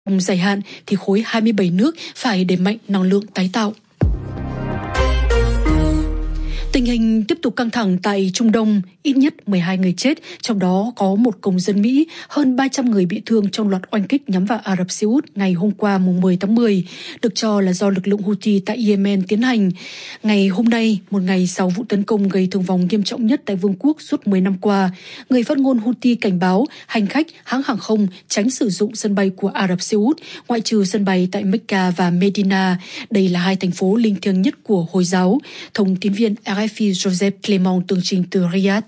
Trong dài hạn thì khối 27 nước phải đẩy mạnh năng lượng tái tạo. Tình hình tiếp tục căng thẳng tại Trung Đông, ít nhất 12 người chết, trong đó có một công dân Mỹ, hơn 300 người bị thương trong loạt oanh kích nhắm vào Ả Rập Xê Út ngày hôm qua mùng 10 tháng 10, được cho là do lực lượng Houthi tại Yemen tiến hành. Ngày hôm nay, một ngày sau vụ tấn công gây thương vong nghiêm trọng nhất tại Vương quốc suốt 10 năm qua, người phát ngôn Houthi cảnh báo hành khách, hãng hàng không tránh sử dụng sân bay của Ả Rập Xê Út, ngoại trừ sân bay tại Mecca và Medina. Đây là hai thành phố linh thiêng nhất của Hồi giáo. Thông tín viên RFI Joseph Clement tường trình từ Riyadh.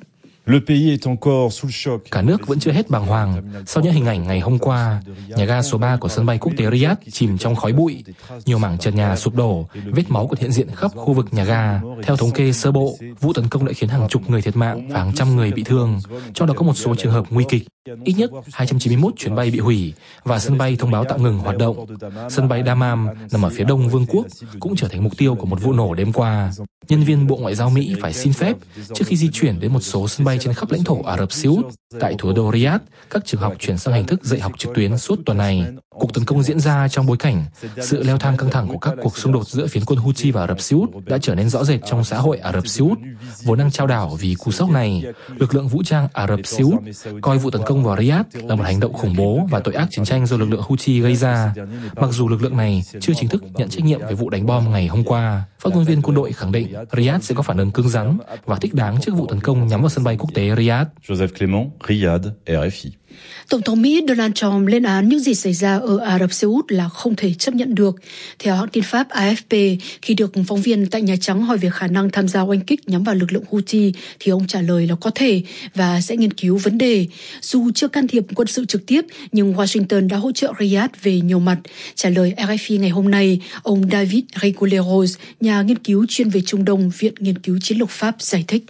Cả nước vẫn chưa hết bàng hoàng sau những hình ảnh ngày hôm qua. Nhà ga số 3 của sân bay quốc tế Riyadh chìm trong khói bụi, nhiều mảng trần nhà sụp đổ, vết máu còn hiện diện khắp khu vực nhà ga. Theo thống kê sơ bộ, vụ tấn công đã khiến hàng chục người thiệt mạng và hàng trăm người bị thương, trong đó có một số trường hợp nguy kịch. Ít nhất 291 chuyến bay bị hủy và sân bay thông báo tạm ngừng hoạt động. Sân bay Dammam nằm ở phía đông vương quốc cũng trở thành mục tiêu của một vụ nổ đêm qua. Nhân viên Bộ Ngoại giao Mỹ phải xin phép trước khi di chuyển đến một số sân bay trên khắp lãnh thổ Ả Rập Xê Út. Tại thủ đô Riyadh, các trường học chuyển sang hình thức dạy học trực tuyến suốt tuần này. Cuộc tấn công diễn ra trong bối cảnh sự leo thang căng thẳng của các cuộc xung đột giữa phiến quân Houthi và Ả Rập Xê Út đã trở nên rõ rệt trong xã hội Ả Rập Xê Út, vốn đang chao đảo vì cú sốc này. Lực lượng vũ trang Ả Rập Xê Út coi vụ tấn công vào Riyadh là một hành động khủng bố và tội ác chiến tranh do lực lượng Houthi gây ra, mặc dù lực lượng này chưa chính thức nhận trách nhiệm về vụ đánh bom ngày hôm qua. Phát ngôn viên quân đội khẳng định Riyadh sẽ có phản ứng cứng rắn và thích đáng trước vụ tấn công nhắm vào sân bay quốc tế Riyadh. Joseph Clement, Riyadh, RFI. Tổng thống Mỹ Donald Trump lên án những gì xảy ra ở Ả Rập Xê Út là không thể chấp nhận được. Theo hãng tin Pháp AFP, khi được phóng viên tại Nhà Trắng hỏi về khả năng tham gia oanh kích nhắm vào lực lượng Houthi, thì ông trả lời là có thể và sẽ nghiên cứu vấn đề. Dù chưa can thiệp quân sự trực tiếp, nhưng Washington đã hỗ trợ Riyadh về nhiều mặt. Trả lời RFI ngày hôm nay, ông David Rigoleros, nhà nghiên cứu chuyên về Trung Đông, Viện Nghiên cứu Chiến lược Pháp, giải thích.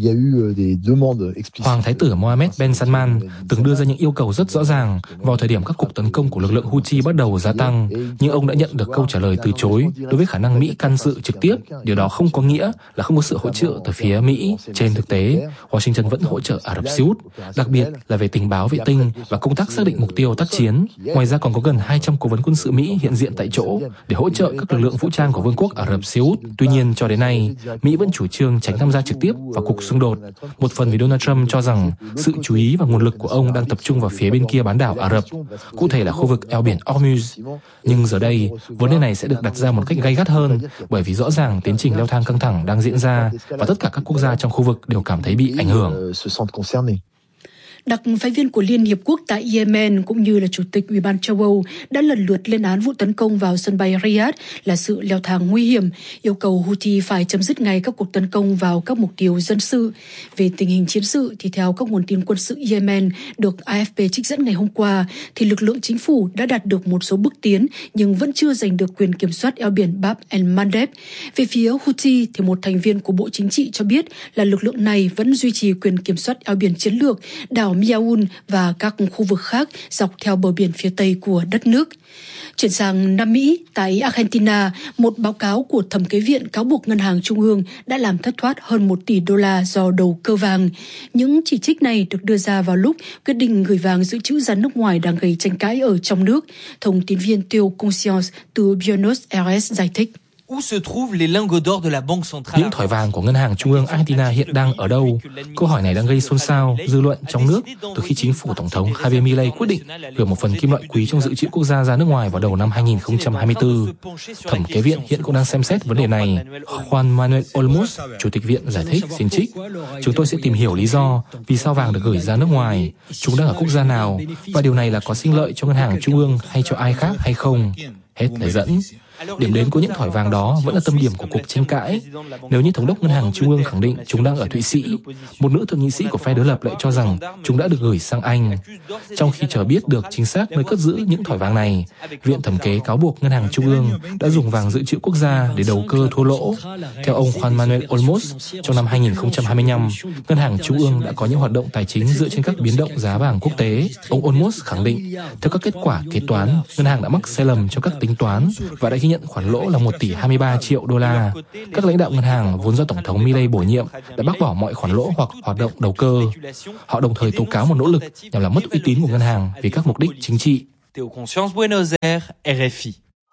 Hoàng Thái tử Mohammed bin Salman từng đưa ra những yêu cầu rất rõ ràng vào thời điểm các cuộc tấn công của lực lượng Houthi bắt đầu gia tăng, nhưng ông đã nhận được câu trả lời từ chối đối với khả năng Mỹ can dự trực tiếp. Điều đó không có nghĩa là không có sự hỗ trợ từ phía Mỹ. Trên thực tế, Washington vẫn hỗ trợ Ả Rập Xê Út, đặc biệt là về tình báo vệ tinh và công tác xác định mục tiêu tác chiến. Ngoài ra còn có gần 200 cố vấn quân sự Mỹ hiện diện tại chỗ để hỗ trợ các lực lượng vũ trang của Vương quốc Ả Rập Xê Út. Tuy nhiên, cho đến nay, Mỹ vẫn chủ trương tránh tham gia trực tiếp vào cuộc xung đột, một phần vì Donald Trump cho rằng sự chú ý và nguồn lực của ông đang tập trung vào phía bên kia bán đảo Ả Rập, cụ thể là khu vực eo biển Hormuz. Nhưng giờ đây, vấn đề này sẽ được đặt ra một cách gay gắt hơn, bởi vì rõ ràng tiến trình leo thang căng thẳng đang diễn ra và tất cả các quốc gia trong khu vực đều cảm thấy bị ảnh hưởng. Đặc phái viên của Liên Hiệp Quốc tại Yemen cũng như là Chủ tịch Ủy ban châu Âu đã lần lượt lên án vụ tấn công vào sân bay Riyadh là sự leo thang nguy hiểm, yêu cầu Houthi phải chấm dứt ngay các cuộc tấn công vào các mục tiêu dân sự. Về tình hình chiến sự thì theo các nguồn tin quân sự Yemen được AFP trích dẫn ngày hôm qua, thì lực lượng chính phủ đã đạt được một số bước tiến nhưng vẫn chưa giành được quyền kiểm soát eo biển Bab el-Mandeb. Về phía Houthi thì một thành viên của Bộ Chính trị cho biết là lực lượng này vẫn duy trì quyền kiểm soát eo biển chiến lược, đảo Miaoun và các khu vực khác dọc theo bờ biển phía tây của đất nước. Chuyển sang Nam Mỹ, tại Argentina, một báo cáo của thẩm kế viện cáo buộc Ngân hàng Trung ương đã làm thất thoát hơn 1 tỷ đô la do đầu cơ vàng. Những chỉ trích này được đưa ra vào lúc quyết định gửi vàng dự trữ ra nước ngoài đang gây tranh cãi ở trong nước. Thông tín viên Theo Conscience từ Buenos Aires giải thích. Những thỏi vàng của Ngân hàng Trung ương Argentina hiện đang ở đâu? Câu hỏi này đang gây xôn xao dư luận trong nước từ khi chính phủ Tổng thống Javier Milei quyết định gửi một phần kim loại quý trong dự trữ quốc gia ra nước ngoài vào đầu năm 2024. Thẩm kế viện hiện cũng đang xem xét vấn đề này. Juan Manuel Olmos, Chủ tịch viện giải thích xin trích: chúng tôi sẽ tìm hiểu lý do vì sao vàng được gửi ra nước ngoài, chúng đang ở quốc gia nào và điều này là có sinh lợi cho Ngân hàng Trung ương hay cho ai khác hay không. Hết lời dẫn. Điểm đến của những thỏi vàng đó vẫn là tâm điểm của cuộc tranh cãi. Nếu như Thống đốc Ngân hàng Trung ương khẳng định chúng đang ở Thụy Sĩ, một nữ thượng nghị sĩ của phe đối lập lại cho rằng chúng đã được gửi sang Anh. Trong khi chờ biết được chính xác nơi cất giữ những thỏi vàng này, Viện Thẩm kế cáo buộc Ngân hàng Trung ương đã dùng vàng dự trữ quốc gia để đầu cơ thua lỗ. Theo ông Juan Manuel Olmos, trong năm 2025, Ngân hàng Trung ương đã có những hoạt động tài chính dựa trên các biến động giá vàng quốc tế. Ông Olmos khẳng định, theo các kết quả kế toán, ngân hàng đã mắc sai lầm trong các tính toán và đã ghi nhận khoản lỗ là 1 tỷ 23 triệu đô la. Các lãnh đạo ngân hàng vốn do Tổng thống Milei bổ nhiệm đã bác bỏ mọi khoản lỗ hoặc hoạt động đầu cơ. Họ đồng thời tố cáo một nỗ lực nhằm làm mất uy tín của ngân hàng vì các mục đích chính trị. Théo Conscience, Buenos Aires, RFI.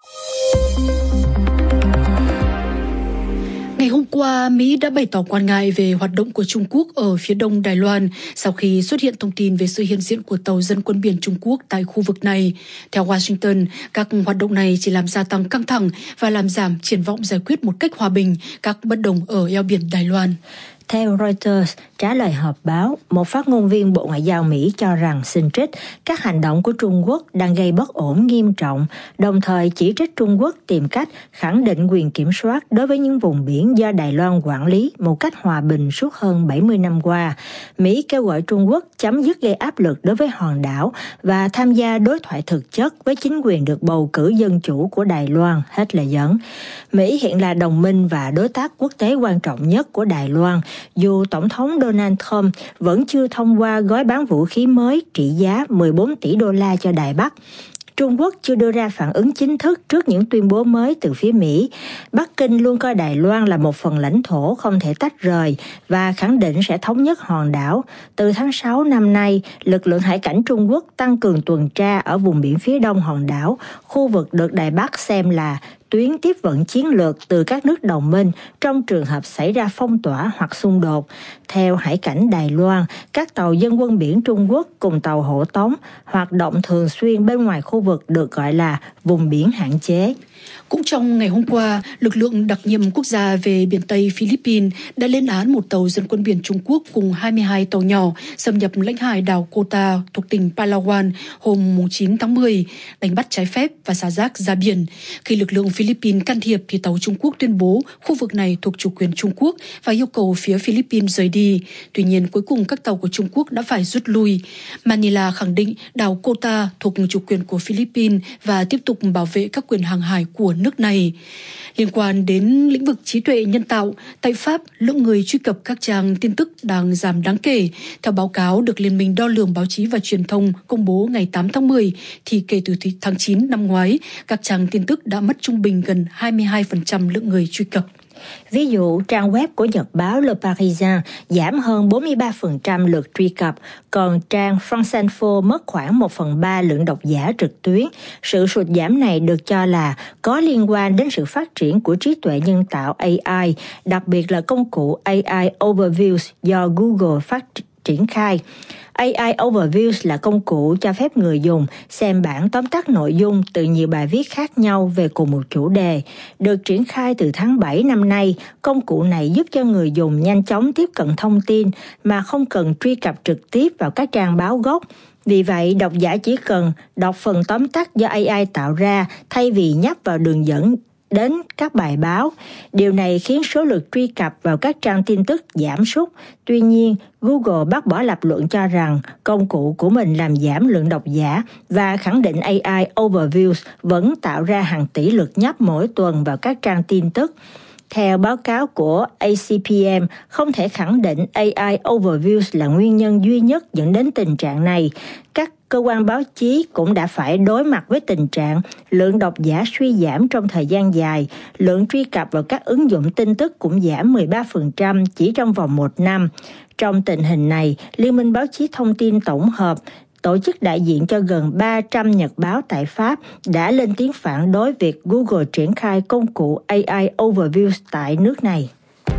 Ngày hôm qua, Mỹ đã bày tỏ quan ngại về hoạt động của Trung Quốc ở phía đông Đài Loan sau khi xuất hiện thông tin về sự hiện diện của tàu dân quân biển Trung Quốc tại khu vực này. Theo Washington, các hoạt động này chỉ làm gia tăng căng thẳng và làm giảm triển vọng giải quyết một cách hòa bình các bất đồng ở eo biển Đài Loan. Theo Reuters, trả lời họp báo, một phát ngôn viên Bộ Ngoại giao Mỹ cho rằng xin trích các hành động của Trung Quốc đang gây bất ổn nghiêm trọng, đồng thời chỉ trích Trung Quốc tìm cách khẳng định quyền kiểm soát đối với những vùng biển do Đài Loan quản lý một cách hòa bình suốt hơn 70 năm qua. Mỹ kêu gọi Trung Quốc chấm dứt gây áp lực đối với hòn đảo và tham gia đối thoại thực chất với chính quyền được bầu cử dân chủ của Đài Loan, hết lời dẫn. Mỹ hiện là đồng minh và đối tác quốc tế quan trọng nhất của Đài Loan, dù Tổng thống Donald Trump vẫn chưa thông qua gói bán vũ khí mới trị giá 14 tỷ đô la cho Đài Bắc. Trung Quốc chưa đưa ra phản ứng chính thức trước những tuyên bố mới từ phía Mỹ. Bắc Kinh luôn coi Đài Loan là một phần lãnh thổ không thể tách rời và khẳng định sẽ thống nhất hòn đảo. Từ tháng 6 năm nay, lực lượng hải cảnh Trung Quốc tăng cường tuần tra ở vùng biển phía đông hòn đảo, khu vực được Đài Bắc xem là tuyến tiếp vận chiến lược từ các nước đồng minh trong trường hợp xảy ra phong tỏa hoặc xung đột. Theo Hải cảnh Đài Loan, các tàu dân quân biển Trung Quốc cùng tàu hộ tống hoạt động thường xuyên bên ngoài khu vực được gọi là vùng biển hạn chế. Cũng trong ngày hôm qua, lực lượng đặc nhiệm quốc gia về biển Tây Philippines đã lên án một tàu dân quân biển Trung Quốc cùng 22 tàu nhỏ xâm nhập lãnh hải đảo Kota thuộc tỉnh Palawan hôm 9 tháng 10, đánh bắt trái phép và xả rác ra biển. Khi lực lượng Philippines can thiệp thì tàu Trung Quốc tuyên bố khu vực này thuộc chủ quyền Trung Quốc và yêu cầu phía Philippines rời đi. Tuy nhiên, cuối cùng các tàu của Trung Quốc đã phải rút lui. Manila khẳng định đảo Kota thuộc chủ quyền của Philippines và tiếp tục bảo vệ các quyền hàng hải của nước này. Liên quan đến lĩnh vực trí tuệ nhân tạo, tại Pháp, lượng người truy cập các trang tin tức đang giảm đáng kể. Theo báo cáo được Liên minh Đo lường Báo chí và Truyền thông công bố ngày 8 tháng 10, thì kể từ tháng 9 năm ngoái, các trang tin tức đã mất trung bình gần 22% lượng người truy cập. Ví dụ, trang web của nhật báo Le Parisien giảm hơn 43% lượt truy cập, còn trang France Info mất khoảng 1/3 lượng độc giả trực tuyến. Sự sụt giảm này được cho là có liên quan đến sự phát triển của trí tuệ nhân tạo AI, đặc biệt là công cụ AI Overviews do Google triển khai. AI Overviews là công cụ cho phép người dùng xem bản tóm tắt nội dung từ nhiều bài viết khác nhau về cùng một chủ đề. Được triển khai từ tháng 7 năm nay, công cụ này giúp cho người dùng nhanh chóng tiếp cận thông tin mà không cần truy cập trực tiếp vào các trang báo gốc. Vì vậy, độc giả chỉ cần đọc phần tóm tắt do AI tạo ra thay vì nhấp vào đường dẫn đến các bài báo. Điều này khiến số lượt truy cập vào các trang tin tức giảm sút. Tuy nhiên, Google bác bỏ lập luận cho rằng công cụ của mình làm giảm lượng độc giả và khẳng định AI Overviews vẫn tạo ra hàng tỷ lượt nhấp mỗi tuần vào các trang tin tức. Theo báo cáo của ACPM, không thể khẳng định AI Overviews là nguyên nhân duy nhất dẫn đến tình trạng này. Các cơ quan báo chí cũng đã phải đối mặt với tình trạng lượng độc giả suy giảm trong thời gian dài, lượng truy cập vào các ứng dụng tin tức cũng giảm 13% chỉ trong vòng 1 năm. Trong tình hình này, Liên minh Báo chí Thông tin Tổng hợp, tổ chức đại diện cho gần 300 nhật báo tại Pháp, đã lên tiếng phản đối việc Google triển khai công cụ AI Overviews tại nước này.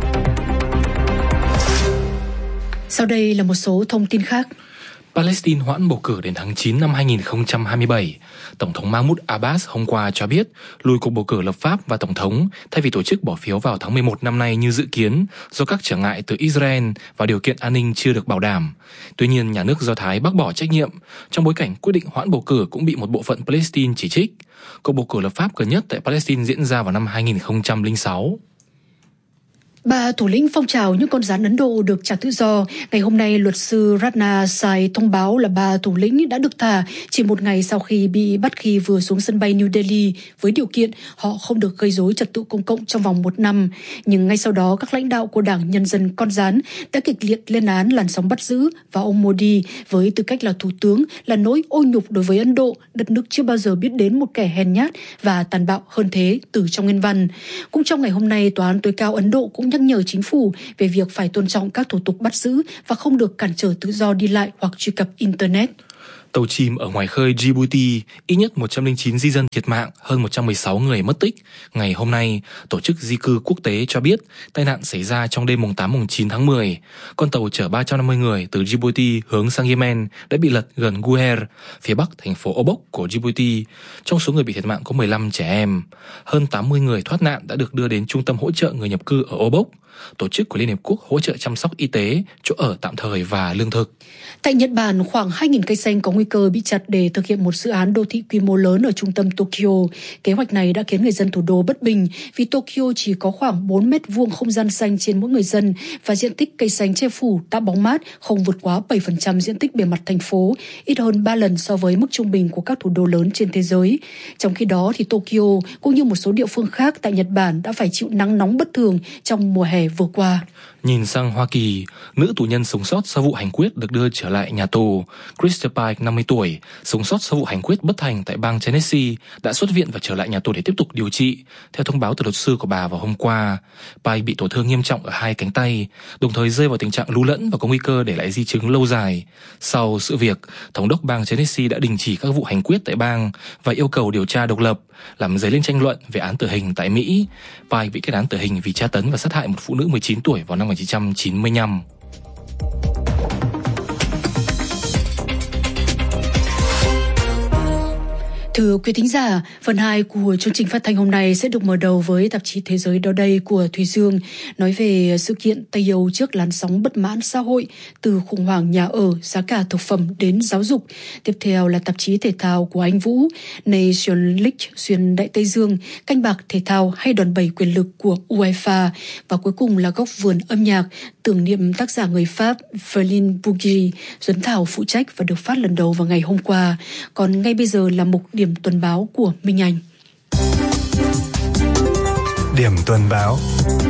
Sau đây là một số thông tin khác. Palestine hoãn bầu cử đến tháng 9 năm 2027. Tổng thống Mahmoud Abbas hôm qua cho biết lùi cuộc bầu cử lập pháp và tổng thống thay vì tổ chức bỏ phiếu vào tháng 11 năm nay như dự kiến do các trở ngại từ Israel và điều kiện an ninh chưa được bảo đảm. Tuy nhiên, nhà nước Do Thái bác bỏ trách nhiệm trong bối cảnh quyết định hoãn bầu cử cũng bị một bộ phận Palestine chỉ trích. Cuộc bầu cử lập pháp gần nhất tại Palestine diễn ra vào năm 2006. 3 thủ lĩnh phong trào những con rắn Ấn Độ được trả tự do. Ngày hôm nay, luật sư Ratna Sai thông báo là 3 thủ lĩnh đã được thả chỉ một ngày sau khi bị bắt khi vừa xuống sân bay New Delhi với điều kiện họ không được gây rối trật tự công cộng trong vòng 1 năm. Nhưng ngay sau đó, các lãnh đạo của Đảng Nhân dân Con rắn đã kịch liệt lên án làn sóng bắt giữ và ông Modi với tư cách là thủ tướng là nỗi ô nhục đối với Ấn Độ, đất nước chưa bao giờ biết đến một kẻ hèn nhát và tàn bạo hơn thế từ trong nguyên văn. Cũng trong ngày hôm nay, Tòa án tối cao Ấn Độ cũng nhắc nhở chính phủ về việc phải tôn trọng các thủ tục bắt giữ và không được cản trở tự do đi lại hoặc truy cập Internet. Tàu chìm ở ngoài khơi Djibouti, ít nhất 109 di dân thiệt mạng, hơn 116 người mất tích. Ngày hôm nay, Tổ chức Di cư Quốc tế cho biết tai nạn xảy ra trong đêm mùng 8-9 tháng 10. Con tàu chở 350 người từ Djibouti hướng sang Yemen đã bị lật gần Guer, phía bắc thành phố Obok của Djibouti. Trong số người bị thiệt mạng có 15 trẻ em. Hơn 80 người thoát nạn đã được đưa đến trung tâm hỗ trợ người nhập cư ở Obok, tổ chức của Liên Hiệp Quốc hỗ trợ chăm sóc y tế, chỗ ở tạm thời và lương thực. Tại Nhật Bản, khoảng 2.000 cây xanh có nguy cơ bị chặt để thực hiện một dự án đô thị quy mô lớn ở trung tâm Tokyo. Kế hoạch này đã khiến người dân thủ đô bất bình vì Tokyo chỉ có khoảng 4 mét vuông không gian xanh trên mỗi người dân và diện tích cây xanh che phủ tạo bóng mát không vượt quá 7% diện tích bề mặt thành phố, ít hơn 3 lần so với mức trung bình của các thủ đô lớn trên thế giới. Trong khi đó, thì Tokyo cũng như một số địa phương khác tại Nhật Bản đã phải chịu nắng nóng bất thường trong mùa hè vừa qua. Nhìn sang Hoa Kỳ, nữ tù nhân sống sót sau vụ hành quyết được đưa trở lại nhà tù. Krista Pike, 50 tuổi, sống sót sau vụ hành quyết bất thành tại bang Tennessee, đã xuất viện và trở lại nhà tù để tiếp tục điều trị, theo thông báo từ luật sư của bà vào hôm qua. Pike bị tổn thương nghiêm trọng ở hai cánh tay, đồng thời rơi vào tình trạng lu lẫn và có nguy cơ để lại di chứng lâu dài. Sau sự việc, thống đốc bang Tennessee đã đình chỉ các vụ hành quyết tại bang và yêu cầu điều tra độc lập, làm dấy lên tranh luận về án tử hình tại Mỹ. Pike bị kết án tử hình vì tra tấn và sát hại một phụ nữ 19 tuổi vào năm 1995. Thưa quý thính giả, phần 2 của chương trình phát thanh hôm nay sẽ được mở đầu với tạp chí Thế giới đó đây của Thùy Dương, nói về sự kiện Tây Âu trước làn sóng bất mãn xã hội, từ khủng hoảng nhà ở, giá cả thực phẩm đến giáo dục. Tiếp theo là tạp chí thể thao của Anh Vũ, Nation League xuyên Đại Tây Dương, canh bạc thể thao hay đòn bẩy quyền lực của UEFA. Và cuối cùng là góc vườn âm nhạc, tưởng niệm tác giả người Pháp Ferlin Bougie, Duấn Thảo phụ trách và được phát lần đầu vào ngày hôm qua. Còn ngay bây giờ là mục điểm tuần báo của Minh Anh. Điểm tuần báo.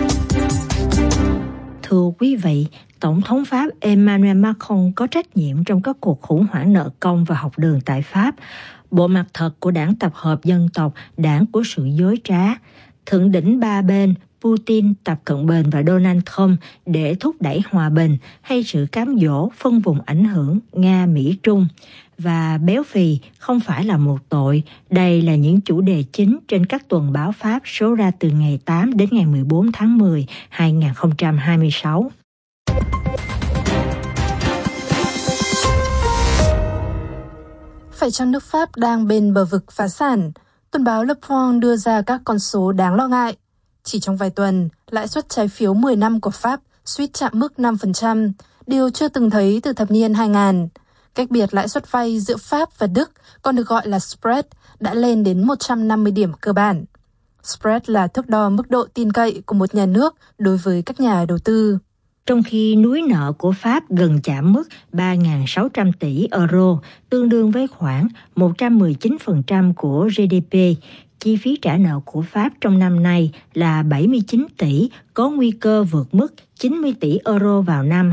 Thưa quý vị, Tổng thống Pháp Emmanuel Macron có trách nhiệm trong các cuộc khủng hoảng nợ công và học đường tại Pháp. Bộ mặt thật của đảng tập hợp dân tộc, đảng của sự dối trá. Thượng đỉnh ba bên Putin, Tập Cận Bình và Donald Trump để thúc đẩy hòa bình hay sự cám dỗ phân vùng ảnh hưởng Nga-Mỹ-Trung. Và béo phì không phải là một tội. Đây là những chủ đề chính trên các tuần báo Pháp số ra từ ngày 8 đến ngày 14 tháng 10, 2026. Phải chăng nước Pháp đang bên bờ vực phá sản? Tuần báo Le Point đưa ra các con số đáng lo ngại. Chỉ trong vài tuần, lãi suất trái phiếu 10 năm của Pháp suýt chạm mức 5%, điều chưa từng thấy từ thập niên 2000. Cách biệt lãi suất vay giữa Pháp và Đức, còn được gọi là spread, đã lên đến 150 điểm cơ bản. Spread là thước đo mức độ tin cậy của một nhà nước đối với các nhà đầu tư. Trong khi núi nợ của Pháp gần chạm mức 3.600 tỷ euro, tương đương với khoảng 119% của GDP, chi phí trả nợ của Pháp trong năm nay là 79 tỷ, có nguy cơ vượt mức 90 tỷ euro vào năm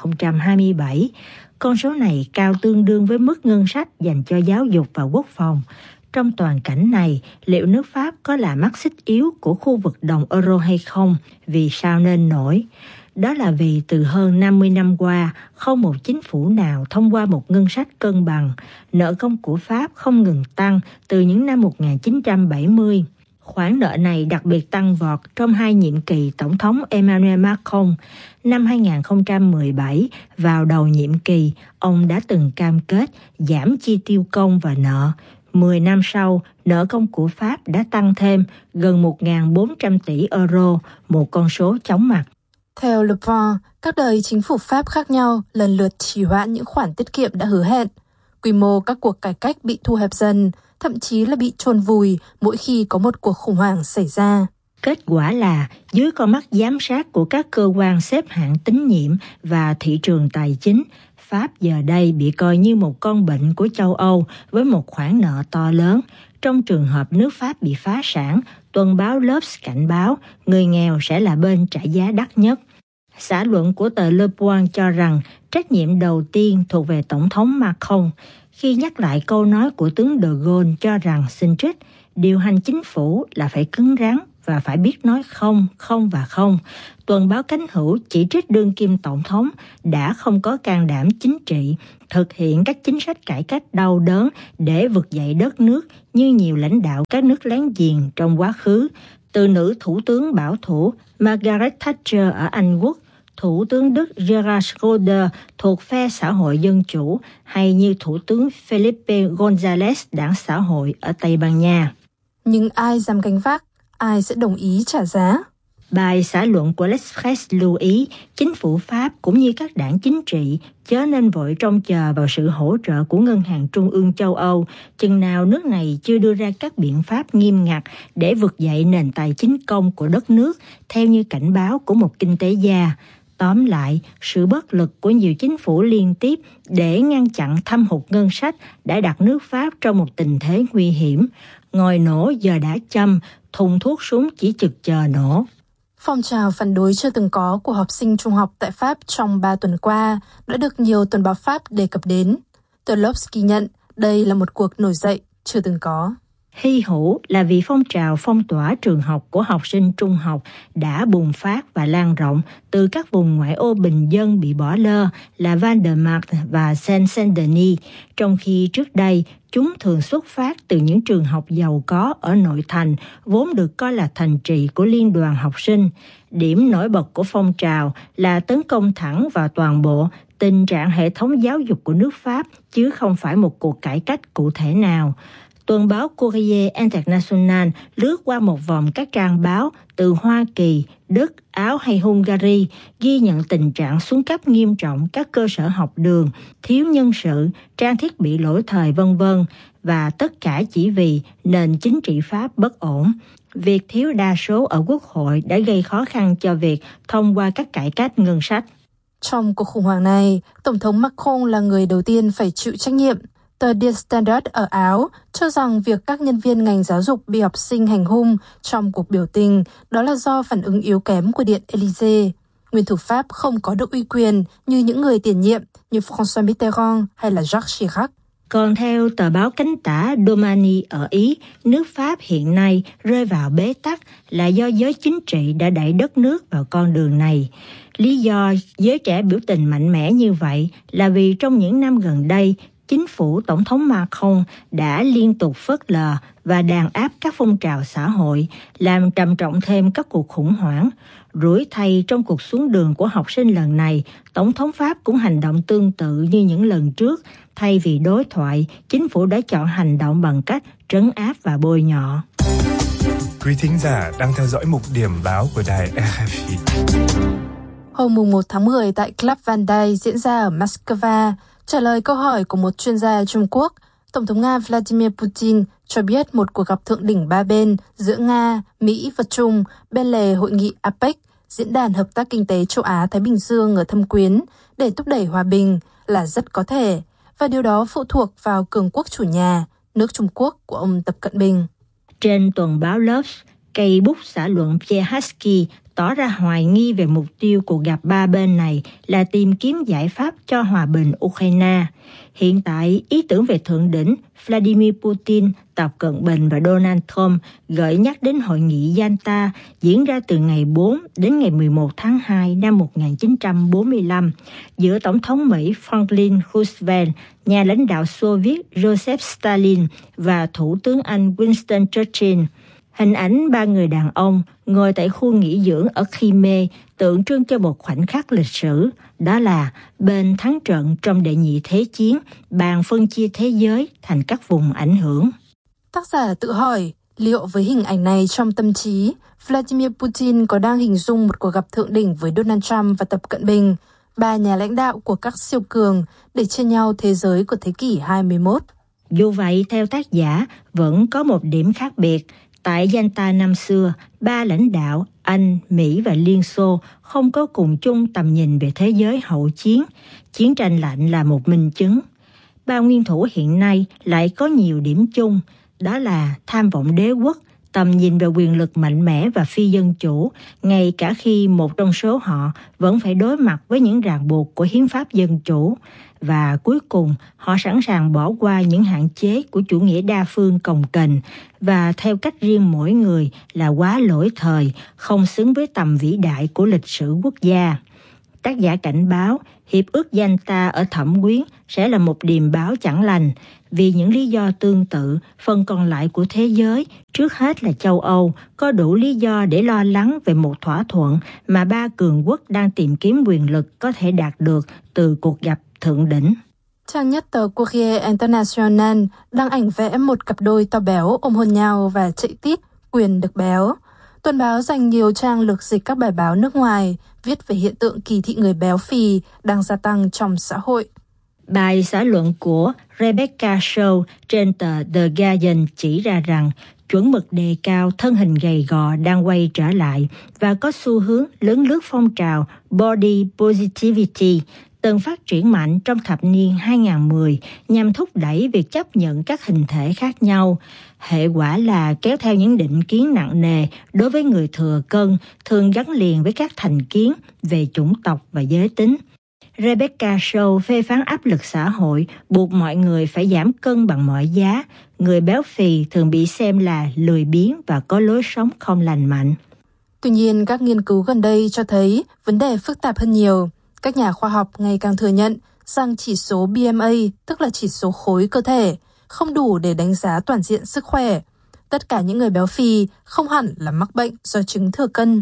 2027. Con số này cao tương đương với mức ngân sách dành cho giáo dục và quốc phòng. Trong toàn cảnh này, liệu nước Pháp có là mắt xích yếu của khu vực đồng euro hay không? Vì sao nên nổi? Đó là vì từ hơn 50 năm qua, không một chính phủ nào thông qua một ngân sách cân bằng. Nợ công của Pháp không ngừng tăng từ những năm 1970. Khoản nợ này đặc biệt tăng vọt trong hai nhiệm kỳ Tổng thống Emmanuel Macron. Năm 2017, vào đầu nhiệm kỳ, ông đã từng cam kết giảm chi tiêu công và nợ. 10 năm sau, nợ công của Pháp đã tăng thêm gần 1.400 tỷ euro, một con số chóng mặt. Theo Le Point, các đời chính phủ Pháp khác nhau lần lượt trì hoãn những khoản tiết kiệm đã hứa hẹn. Quy mô các cuộc cải cách bị thu hẹp dần, thậm chí là bị chôn vùi mỗi khi có một cuộc khủng hoảng xảy ra. Kết quả là, dưới con mắt giám sát của các cơ quan xếp hạng tín nhiệm và thị trường tài chính, Pháp giờ đây bị coi như một con bệnh của châu Âu với một khoản nợ to lớn. Trong trường hợp nước Pháp bị phá sản, tuần báo L'Obs cảnh báo người nghèo sẽ là bên trả giá đắt nhất. Xã luận của tờ Le Point cho rằng trách nhiệm đầu tiên thuộc về Tổng thống Macron khi nhắc lại câu nói của tướng de Gaulle cho rằng xin trích, điều hành chính phủ là phải cứng rắn và phải biết nói không, không và không. Tuần báo Cánh Hữu chỉ trích đương kim Tổng thống đã không có can đảm chính trị thực hiện các chính sách cải cách đau đớn để vực dậy đất nước như nhiều lãnh đạo các nước láng giềng trong quá khứ, từ nữ thủ tướng bảo thủ Margaret Thatcher ở Anh Quốc, Thủ tướng Đức Gerhard Schröder thuộc phe xã hội dân chủ, hay như Thủ tướng Felipe González đảng xã hội ở Tây Ban Nha. Nhưng ai dám gánh vác, ai sẽ đồng ý trả giá? Bài xã luận của L'Express lưu ý chính phủ Pháp cũng như các đảng chính trị chớ nên vội trông chờ vào sự hỗ trợ của Ngân hàng Trung ương châu Âu, chừng nào nước này chưa đưa ra các biện pháp nghiêm ngặt để vực dậy nền tài chính công của đất nước, theo như cảnh báo của một kinh tế gia. Tóm lại, sự bất lực của nhiều chính phủ liên tiếp để ngăn chặn thâm hụt ngân sách đã đặt nước Pháp trong một tình thế nguy hiểm. Ngòi nổ giờ đã châm, thùng thuốc súng chỉ trực chờ nổ. Phong trào phản đối chưa từng có của học sinh trung học tại Pháp trong 3 tuần qua đã được nhiều tuần báo Pháp đề cập đến. tờ L'Obs ghi nhận đây là một cuộc nổi dậy chưa từng có. Hy hữu là vì phong trào phong tỏa trường học của học sinh trung học đã bùng phát và lan rộng từ các vùng ngoại ô bình dân bị bỏ lơ là Val-de-Marne và Seine-Saint-Denis, trong khi trước đây chúng thường xuất phát từ những trường học giàu có ở nội thành, vốn được coi là thành trì của liên đoàn học sinh. Điểm nổi bật của phong trào là tấn công thẳng vào toàn bộ tình trạng hệ thống giáo dục của nước Pháp, chứ không phải một cuộc cải cách cụ thể nào. Tuần báo Courrier International lướt qua một vòng các trang báo từ Hoa Kỳ, Đức, Áo hay Hungary, ghi nhận tình trạng xuống cấp nghiêm trọng các cơ sở học đường, thiếu nhân sự, trang thiết bị lỗi thời v.v. và tất cả chỉ vì nền chính trị Pháp bất ổn. Việc thiếu đa số ở Quốc hội đã gây khó khăn cho việc thông qua các cải cách ngân sách. Trong cuộc khủng hoảng này, Tổng thống Macron là người đầu tiên phải chịu trách nhiệm. Tờ Der Standard ở Áo cho rằng việc các nhân viên ngành giáo dục bị học sinh hành hung trong cuộc biểu tình đó là do phản ứng yếu kém của Điện Élysée. Nguyên thủ Pháp không có được uy quyền như những người tiền nhiệm như François Mitterrand hay là Jacques Chirac. Còn theo tờ báo cánh tả Domani ở Ý, nước Pháp hiện nay rơi vào bế tắc là do giới chính trị đã đẩy đất nước vào con đường này. Lý do giới trẻ biểu tình mạnh mẽ như vậy là vì trong những năm gần đây, chính phủ Tổng thống Macron đã liên tục phớt lờ và đàn áp các phong trào xã hội, làm trầm trọng thêm các cuộc khủng hoảng. Rủi thay trong cuộc xuống đường của học sinh lần này, Tổng thống Pháp cũng hành động tương tự như những lần trước. Thay vì đối thoại, chính phủ đã chọn hành động bằng cách trấn áp và bôi nhọ. Quý thính giả đang theo dõi mục điểm báo của đài RFI. Hôm 1 tháng 10 tại Club Van Dyck diễn ra ở Moscow, trả lời câu hỏi của một chuyên gia Trung Quốc, Tổng thống Nga Vladimir Putin cho biết một cuộc gặp thượng đỉnh ba bên giữa Nga, Mỹ và Trung bên lề hội nghị APEC, Diễn đàn Hợp tác Kinh tế Châu Á-Thái Bình Dương ở Thâm Quyến, để thúc đẩy hòa bình là rất có thể, và điều đó phụ thuộc vào cường quốc chủ nhà, nước Trung Quốc của ông Tập Cận Bình. Trên tuần báo L'Obs, cây bút xã luận Pierre Haski tỏ ra hoài nghi về mục tiêu cuộc gặp ba bên này là tìm kiếm giải pháp cho hòa bình Ukraine. Hiện tại, ý tưởng về thượng đỉnh Vladimir Putin, Tập Cận Bình và Donald Trump gợi nhắc đến hội nghị Yalta diễn ra từ ngày 4 đến ngày 11 tháng 2 năm 1945 giữa Tổng thống Mỹ Franklin Roosevelt, nhà lãnh đạo Xô Viết Joseph Stalin và Thủ tướng Anh Winston Churchill. Hình ảnh ba người đàn ông ngồi tại khu nghỉ dưỡng ở Crimea tượng trưng cho một khoảnh khắc lịch sử, đó là bên thắng trận trong Đệ nhị Thế chiến, bàn phân chia thế giới thành các vùng ảnh hưởng. Tác giả tự hỏi, liệu với hình ảnh này trong tâm trí, Vladimir Putin có đang hình dung một cuộc gặp thượng đỉnh với Donald Trump và Tập Cận Bình, ba nhà lãnh đạo của các siêu cường để chia nhau thế giới của thế kỷ 21? Dù vậy, theo tác giả, vẫn có một điểm khác biệt. Tại Yalta năm xưa, ba lãnh đạo Anh, Mỹ và Liên Xô không có cùng chung tầm nhìn về thế giới hậu chiến. Chiến tranh lạnh là một minh chứng. Ba nguyên thủ hiện nay lại có nhiều điểm chung, đó là tham vọng đế quốc, tầm nhìn về quyền lực mạnh mẽ và phi dân chủ, ngay cả khi một trong số họ vẫn phải đối mặt với những ràng buộc của hiến pháp dân chủ. Và cuối cùng, họ sẵn sàng bỏ qua những hạn chế của chủ nghĩa đa phương cồng kềnh và theo cách riêng mỗi người là quá lỗi thời, không xứng với tầm vĩ đại của lịch sử quốc gia. Tác giả cảnh báo Hiệp ước Yalta ở Thẩm Quyến sẽ là một điềm báo chẳng lành. Vì những lý do tương tự, phần còn lại của thế giới, trước hết là châu Âu, có đủ lý do để lo lắng về một thỏa thuận mà ba cường quốc đang tìm kiếm quyền lực có thể đạt được từ cuộc gặp thượng đỉnh. Trang nhất tờ Courrier International đăng ảnh vẽ một cặp đôi to béo ôm hôn nhau và chạy tít quyền được béo. Tuần báo dành nhiều trang lược dịch các bài báo nước ngoài, viết về hiện tượng kỳ thị người béo phì đang gia tăng trong xã hội. Bài xã luận của Rebecca Shaw trên tờ The Guardian chỉ ra rằng chuẩn mực đề cao thân hình gầy gò đang quay trở lại và có xu hướng lấn lướt phong trào Body Positivity từng phát triển mạnh trong thập niên 2010 nhằm thúc đẩy việc chấp nhận các hình thể khác nhau. Hệ quả là kéo theo những định kiến nặng nề đối với người thừa cân, thường gắn liền với các thành kiến về chủng tộc và giới tính. Rebecca Shaw phê phán áp lực xã hội buộc mọi người phải giảm cân bằng mọi giá. Người béo phì thường bị xem là lười biếng và có lối sống không lành mạnh. Tuy nhiên, các nghiên cứu gần đây cho thấy vấn đề phức tạp hơn nhiều. Các nhà khoa học ngày càng thừa nhận rằng chỉ số BMA, tức là chỉ số khối cơ thể, không đủ để đánh giá toàn diện sức khỏe. Tất cả những người béo phì không hẳn là mắc bệnh do chứng thừa cân.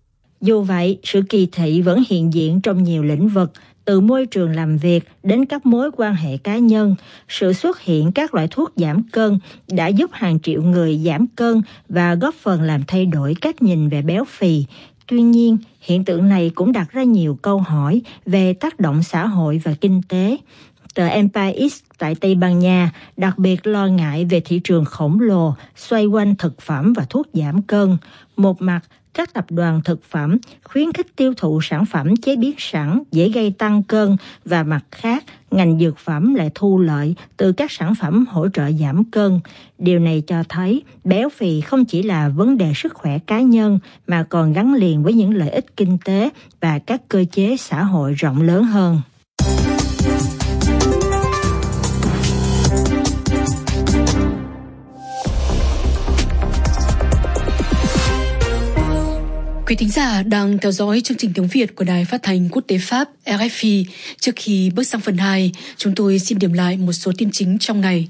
Dù vậy, sự kỳ thị vẫn hiện diện trong nhiều lĩnh vực, từ môi trường làm việc đến các mối quan hệ cá nhân. Sự xuất hiện các loại thuốc giảm cân đã giúp hàng triệu người giảm cân và góp phần làm thay đổi cách nhìn về béo phì. Tuy nhiên, hiện tượng này cũng đặt ra nhiều câu hỏi về tác động xã hội và kinh tế. Tờ Empire tại Tây Ban Nha đặc biệt lo ngại về thị trường khổng lồ xoay quanh thực phẩm và thuốc giảm cân. Một mặt, các tập đoàn thực phẩm khuyến khích tiêu thụ sản phẩm chế biến sẵn dễ gây tăng cân, và mặt khác, ngành dược phẩm lại thu lợi từ các sản phẩm hỗ trợ giảm cân. Điều này cho thấy béo phì không chỉ là vấn đề sức khỏe cá nhân mà còn gắn liền với những lợi ích kinh tế và các cơ chế xã hội rộng lớn hơn. Quý thính giả đang theo dõi chương trình tiếng Việt của Đài Phát thanh Quốc tế Pháp RFI. Trước khi bước sang phần 2, chúng tôi xin điểm lại một số tin chính trong ngày.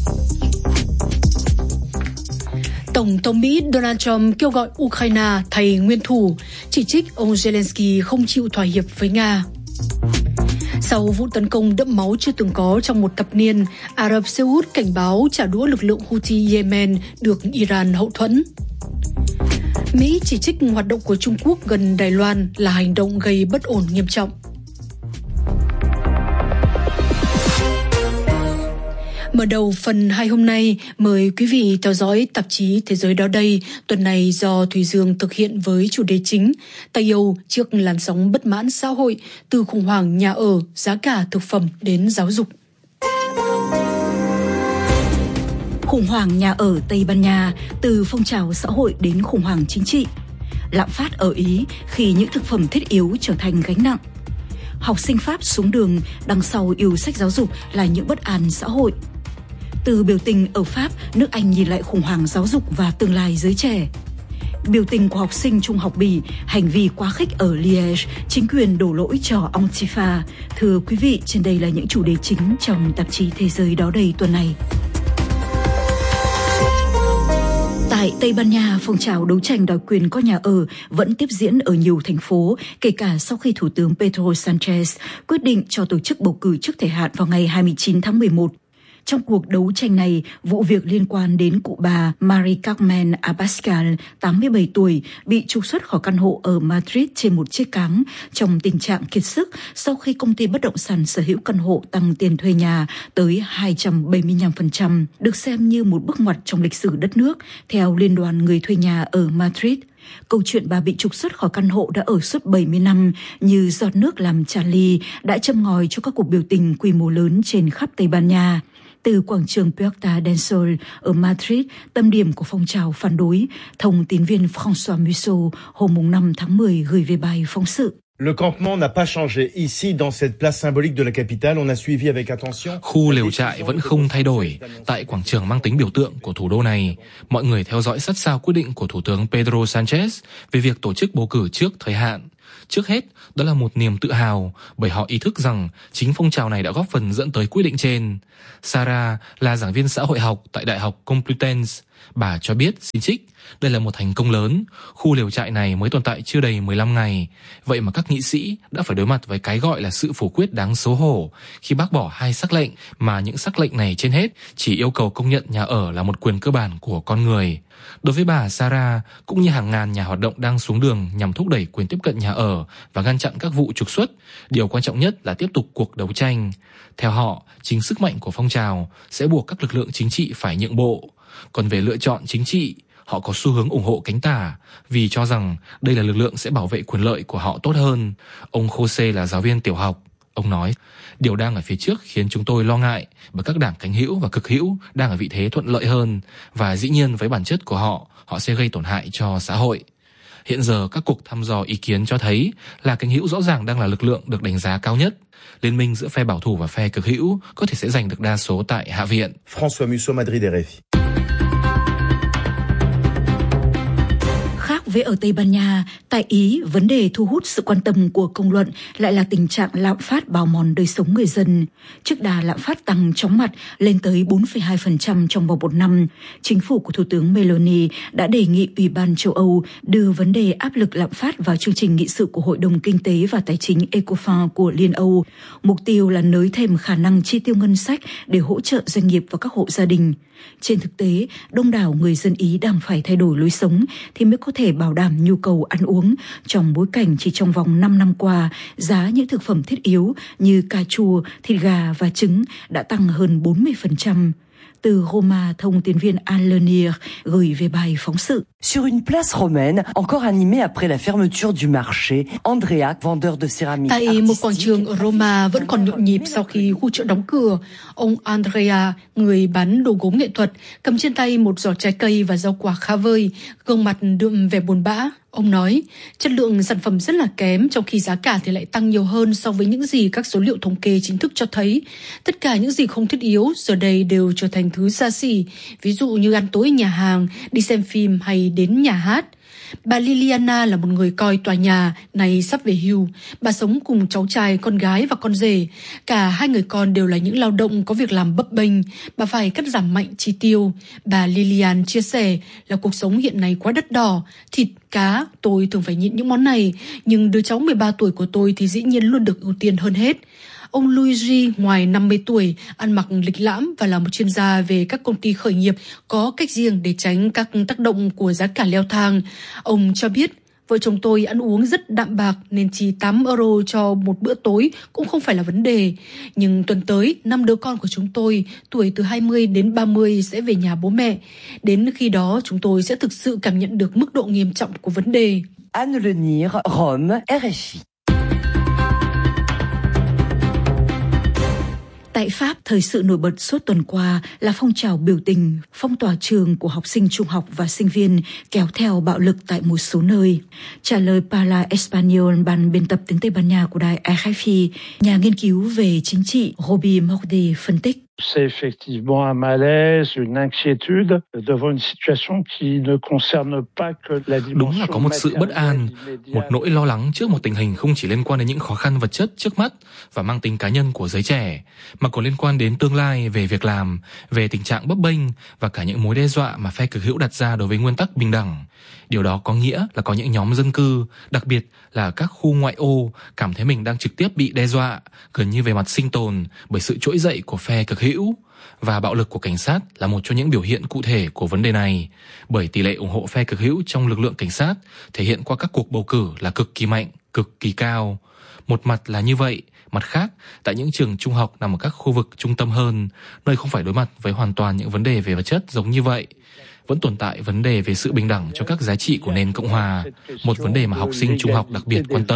Tổng thống Mỹ Donald Trump kêu gọi Ukraine thay nguyên thủ, chỉ trích ông Zelensky không chịu thỏa hiệp với Nga. Sau vụ tấn công đẫm máu chưa từng có trong một thập niên, Ả Rập Xê Út cảnh báo trả đũa lực lượng Houthi Yemen được Iran hậu thuẫn. Mỹ chỉ trích hoạt động của Trung Quốc gần Đài Loan là hành động gây bất ổn nghiêm trọng. Mở đầu phần 2 hôm nay, mời quý vị theo dõi tạp chí Thế giới đó đây, tuần này do Thùy Dương thực hiện với chủ đề chính Tây Âu trước làn sóng bất mãn xã hội, từ khủng hoảng nhà ở, giá cả thực phẩm đến giáo dục. Khủng hoảng nhà ở Tây Ban Nha, từ phong trào xã hội đến khủng hoảng chính trị. Lạm phát ở Ý khi những thực phẩm thiết yếu trở thành gánh nặng. Học sinh Pháp xuống đường, đằng sau yêu sách giáo dục là những bất an xã hội. Từ biểu tình ở Pháp, nước Anh nhìn lại khủng hoảng giáo dục và tương lai giới trẻ. Biểu tình của học sinh trung học Bỉ, hành vi quá khích ở Liège, chính quyền đổ lỗi cho Antifa. Thưa quý vị, trên đây là những chủ đề chính trong tạp chí Thế giới đó đây tuần này. Tại Tây Ban Nha, phong trào đấu tranh đòi quyền có nhà ở vẫn tiếp diễn ở nhiều thành phố, kể cả sau khi Thủ tướng Pedro Sánchez quyết định cho tổ chức bầu cử trước thời hạn vào ngày 29 tháng 11. Trong cuộc đấu tranh này, vụ việc liên quan đến cụ bà Mari Carmen Abascal, 87 tuổi, bị trục xuất khỏi căn hộ ở Madrid trên một chiếc cáng trong tình trạng kiệt sức sau khi công ty bất động sản sở hữu căn hộ tăng tiền thuê nhà tới 275%, được xem như một bước ngoặt trong lịch sử đất nước, theo Liên đoàn Người thuê nhà ở Madrid. Câu chuyện bà bị trục xuất khỏi căn hộ đã ở suốt 70 năm như giọt nước làm tràn ly đã châm ngòi cho các cuộc biểu tình quy mô lớn trên khắp Tây Ban Nha. Từ quảng trường Puerta del Sol ở Madrid, tâm điểm của phong trào phản đối, thông tín viên François Musso hôm 5 tháng 10 gửi về bài phóng sự. Le campement n'a pas changé. Ici, dans cette place symbolique de la capitale, on a suivi avec attention. Khu lều trại vẫn không thay đổi. Tại quảng trường mang tính biểu tượng của thủ đô này, mọi người theo dõi sát sao quyết định của Thủ tướng Pedro Sánchez về việc tổ chức bầu cử trước thời hạn. Trước hết, đó là một niềm tự hào bởi họ ý thức rằng chính phong trào này đã góp phần dẫn tới quyết định trên. Sarah là giảng viên xã hội học tại Đại học Complutense. Bà cho biết, xin trích, đây là một thành công lớn. Khu liều trại này mới tồn tại chưa đầy 15 ngày. Vậy mà các nghị sĩ đã phải đối mặt với cái gọi là sự phủ quyết đáng xấu hổ khi bác bỏ 2 sắc lệnh mà những sắc lệnh này trên hết chỉ yêu cầu công nhận nhà ở là một quyền cơ bản của con người. Đối với bà Sarah, cũng như hàng ngàn nhà hoạt động đang xuống đường nhằm thúc đẩy quyền tiếp cận nhà ở và ngăn chặn các vụ trục xuất, điều quan trọng nhất là tiếp tục cuộc đấu tranh. Theo họ, chính sức mạnh của phong trào sẽ buộc các lực lượng chính trị phải nhượng bộ. Còn về lựa chọn chính trị, họ có xu hướng ủng hộ cánh tả vì cho rằng đây là lực lượng sẽ bảo vệ quyền lợi của họ tốt hơn. Ông Jose là giáo viên tiểu học. Ông nói, điều đang ở phía trước khiến chúng tôi lo ngại bởi các đảng cánh hữu và cực hữu đang ở vị thế thuận lợi hơn và dĩ nhiên với bản chất của họ sẽ gây tổn hại cho xã hội. Hiện giờ các cuộc thăm dò ý kiến cho thấy là cánh hữu rõ ràng đang là lực lượng được đánh giá cao nhất. Liên minh giữa phe bảo thủ và phe cực hữu có thể sẽ giành được đa số tại Hạ viện. François Musso, Madrid, RFI. Với ở Tây Ban Nha, tại Ý, vấn đề thu hút sự quan tâm của công luận lại là tình trạng lạm phát bào mòn đời sống người dân. Trước đà lạm phát tăng chóng mặt lên tới 4,2% trong vòng 1 năm, chính phủ của Thủ tướng Meloni đã đề nghị Ủy ban châu Âu đưa vấn đề áp lực lạm phát vào chương trình nghị sự của Hội đồng Kinh tế và Tài chính ECOFIN của Liên Âu. Mục tiêu là nới thêm khả năng chi tiêu ngân sách để hỗ trợ doanh nghiệp và các hộ gia đình. Trên thực tế, đông đảo người dân Ý đang phải thay đổi lối sống thì mới có thể bảo đảm nhu cầu ăn uống trong bối cảnh chỉ trong vòng 5 năm qua, giá những thực phẩm thiết yếu như cà chua, thịt gà và trứng đã tăng hơn 40%. Từ Roma, thông tin viên Anne Lenier gửi về bài phóng sự. Sur une place romaine, encore animée après la fermeture du marché, Andreac, vendeur de céramique. Tại một quảng trường ở Roma vẫn còn nhộn nhịp sau khi khu chợ đóng cửa. Ông Andrea, người bán đồ gốm nghệ thuật, cầm trên tay một giỏ trái cây và rau quả khá vơi, gương mặt đượm vẻ buồn bã. Ông nói, chất lượng sản phẩm rất là kém, trong khi giá cả thì lại tăng nhiều hơn so với những gì các số liệu thống kê chính thức cho thấy. Tất cả những gì không thiết yếu giờ đây đều trở thành thứ xa xỉ, ví dụ như ăn tối nhà hàng, đi xem phim hay đến nhà hát. Bà Liliana là một người coi tòa nhà này sắp về hưu. Bà sống cùng cháu trai, con gái và con rể. Cả 2 người con đều là những lao động có việc làm bấp bênh. Bà phải cắt giảm mạnh chi tiêu. Bà Lilian chia sẻ là cuộc sống hiện nay quá đắt đỏ. Thịt, cá, tôi thường phải nhịn những món này. Nhưng đứa cháu 13 tuổi của tôi thì dĩ nhiên luôn được ưu tiên hơn hết. Ông Luigi ngoài 50 tuổi, ăn mặc lịch lãm và là một chuyên gia về các công ty khởi nghiệp có cách riêng để tránh các tác động của giá cả leo thang. Ông cho biết, vợ chồng tôi ăn uống rất đạm bạc nên chỉ 8 euro cho một bữa tối cũng không phải là vấn đề. Nhưng tuần tới, 5 đứa con của chúng tôi, tuổi từ 20 đến 30 sẽ về nhà bố mẹ. Đến khi đó, chúng tôi sẽ thực sự cảm nhận được mức độ nghiêm trọng của vấn đề. Anne Lenier, Rome, RFI. Tại Pháp, thời sự nổi bật suốt tuần qua là phong trào biểu tình, phong tỏa trường của học sinh trung học và sinh viên kéo theo bạo lực tại một số nơi. Trả lời Parla Español, ban biên tập tiếng Tây Ban Nha của đài RFI, nhà nghiên cứu về chính trị Roby Morde phân tích. C'est effectivement un malaise, une inquiétude devant une situation qui ne concerne pas que la dimension. Đúng là có một sự bất an, một nỗi lo lắng trước một tình hình không chỉ liên quan đến những khó khăn vật chất trước mắt và mang tính cá nhân của giới trẻ, mà còn liên quan đến tương lai về việc làm, về tình trạng bấp bênh và cả những mối đe dọa mà phe cực hữu đặt ra đối với nguyên tắc bình đẳng. Điều đó có nghĩa là có những nhóm dân cư, đặc biệt là các khu ngoại ô, cảm thấy mình đang trực tiếp bị đe dọa, gần như về mặt sinh tồn bởi sự trỗi dậy của phe cực hữu. Và bạo lực của cảnh sát là một trong những biểu hiện cụ thể của vấn đề này, bởi tỷ lệ ủng hộ phe cực hữu trong lực lượng cảnh sát thể hiện qua các cuộc bầu cử là cực kỳ mạnh, cực kỳ cao. Một mặt là như vậy, mặt khác, tại những trường trung học nằm ở các khu vực trung tâm hơn, nơi không phải đối mặt với hoàn toàn những vấn đề về vật chất giống như vậy, vẫn tồn tại vấn đề về sự bình đẳng cho các giá trị của nền Cộng hòa, một vấn đề mà học sinh trung học đặc biệt quan tâm.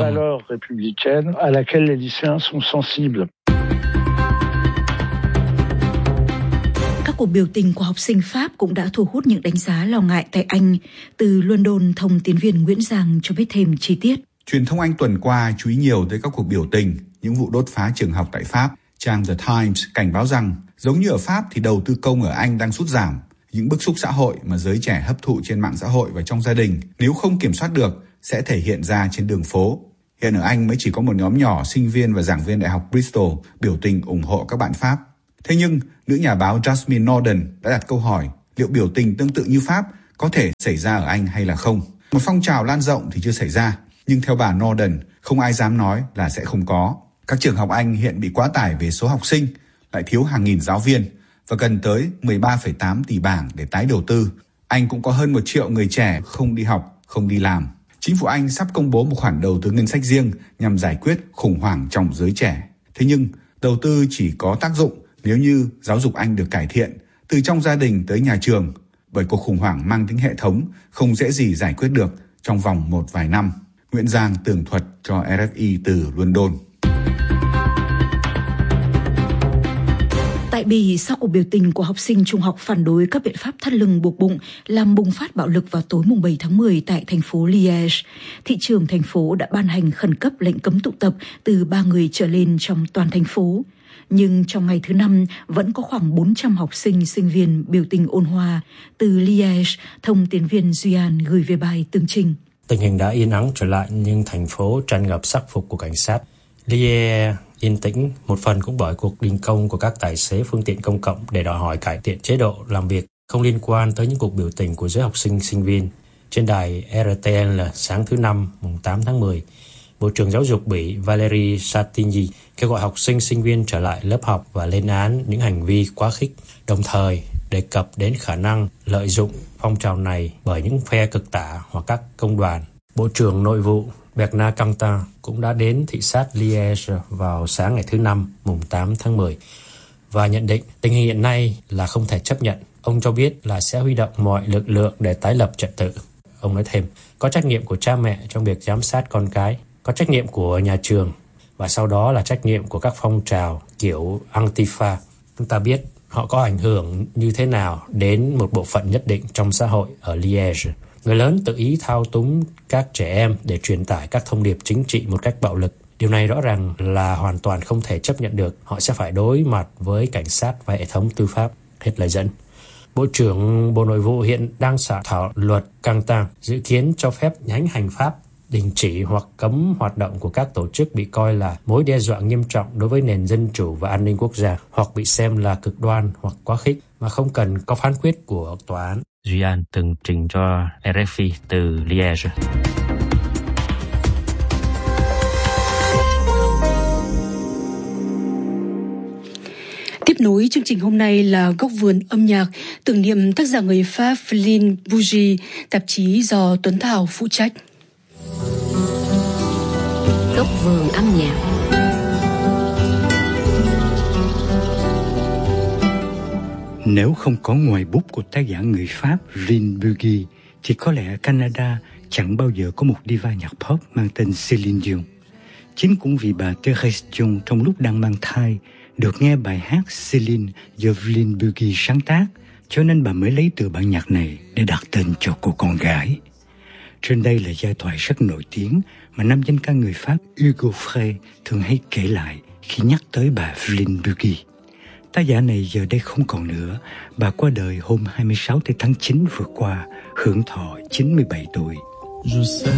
Các cuộc biểu tình của học sinh Pháp cũng đã thu hút những đánh giá lo ngại tại Anh. Từ London, thông tín viên Nguyễn Giang cho biết thêm chi tiết. Truyền thông Anh tuần qua chú ý nhiều tới các cuộc biểu tình, những vụ đốt phá trường học tại Pháp. Trang The Times cảnh báo rằng, giống như ở Pháp thì đầu tư công ở Anh đang sút giảm. Những bức xúc xã hội mà giới trẻ hấp thụ trên mạng xã hội và trong gia đình, nếu không kiểm soát được, sẽ thể hiện ra trên đường phố. Hiện ở Anh mới chỉ có một nhóm nhỏ sinh viên và giảng viên Đại học Bristol biểu tình ủng hộ các bạn Pháp. Thế nhưng, nữ nhà báo Jasmine Norden đã đặt câu hỏi liệu biểu tình tương tự như Pháp có thể xảy ra ở Anh hay là không. Một phong trào lan rộng thì chưa xảy ra, nhưng theo bà Norden, không ai dám nói là sẽ không có. Các trường học Anh hiện bị quá tải về số học sinh, lại thiếu hàng nghìn giáo viên và cần tới 13,8 tỷ bảng để tái đầu tư. Anh cũng có hơn 1 triệu người trẻ không đi học, không đi làm. Chính phủ Anh sắp công bố một khoản đầu tư ngân sách riêng nhằm giải quyết khủng hoảng trong giới trẻ. Thế nhưng, đầu tư chỉ có tác dụng nếu như giáo dục Anh được cải thiện, từ trong gia đình tới nhà trường, bởi cuộc khủng hoảng mang tính hệ thống không dễ gì giải quyết được trong vòng một vài năm. Nguyễn Giang tường thuật cho RFI từ London. Tại Bỉ, sau cuộc biểu tình của học sinh trung học phản đối các biện pháp thắt lưng buộc bụng làm bùng phát bạo lực vào tối mùng 7 tháng 10 tại thành phố Liège, thị trưởng thành phố đã ban hành khẩn cấp lệnh cấm tụ tập từ 3 người trở lên trong toàn thành phố. Nhưng trong ngày thứ 5, vẫn có khoảng 400 học sinh, sinh viên biểu tình ôn hòa. Từ Liège, thông tín viên Duyan gửi về bài tường trình. Tình hình đã yên ắng trở lại nhưng thành phố tràn ngập sắc phục của cảnh sát. Liège yên tĩnh, một phần cũng bởi cuộc đình công của các tài xế phương tiện công cộng để đòi hỏi cải thiện chế độ làm việc không liên quan tới những cuộc biểu tình của giới học sinh, sinh viên. Trên đài RTL sáng thứ 5, mùng 8 tháng 10, Bộ trưởng Giáo dục Bỉ Valérie Satigny kêu gọi học sinh, sinh viên trở lại lớp học và lên án những hành vi quá khích, đồng thời đề cập đến khả năng lợi dụng phong trào này bởi những phe cực tả hoặc các công đoàn. Bộ trưởng Nội vụ Bernard Cantin cũng đã đến thị sát Liège vào sáng ngày thứ 5, mùng 8 tháng 10 và nhận định tình hình hiện nay là không thể chấp nhận. Ông cho biết là sẽ huy động mọi lực lượng để tái lập trật tự. Ông nói thêm, có trách nhiệm của cha mẹ trong việc giám sát con cái, có trách nhiệm của nhà trường và sau đó là trách nhiệm của các phong trào kiểu Antifa. Chúng ta biết họ có ảnh hưởng như thế nào đến một bộ phận nhất định trong xã hội ở Liège. Người lớn tự ý thao túng các trẻ em để truyền tải các thông điệp chính trị một cách bạo lực. Điều này rõ ràng là hoàn toàn không thể chấp nhận được. Họ sẽ phải đối mặt với cảnh sát và hệ thống tư pháp. Hết lời dẫn. Bộ trưởng Bộ Nội vụ hiện đang soạn thảo luật căng tăng dự kiến cho phép nhánh hành pháp đình chỉ hoặc cấm hoạt động của các tổ chức bị coi là mối đe dọa nghiêm trọng đối với nền dân chủ và an ninh quốc gia hoặc bị xem là cực đoan hoặc quá khích mà không cần có phán quyết của tòa án. Duy An từng trình cho RFI từ Liège. Tiếp nối chương trình hôm nay là Góc vườn âm nhạc tưởng niệm tác giả người Pháp Flynn Bougie, tạp chí do Tuấn Thảo phụ trách. Góc vườn âm nhạc. Nếu không có ngòi bút của tác giả người Pháp Flynn Bougie thì có lẽ Canada chẳng bao giờ có một diva nhạc pop mang tên Céline Dion. Chính cũng vì bà Thérèse Dion trong lúc đang mang thai được nghe bài hát Céline do Flynn Bougie sáng tác, cho nên bà mới lấy từ bản nhạc này để đặt tên cho cô con gái. Trên đây là giai thoại rất nổi tiếng mà nam danh ca người Pháp Hugo Frey thường hay kể lại khi nhắc tới bà Flynn Bougie. Tác giả này giờ đây không còn nữa, bà qua đời hôm 26 tháng 9 vừa qua, hưởng thọ 97 tuổi.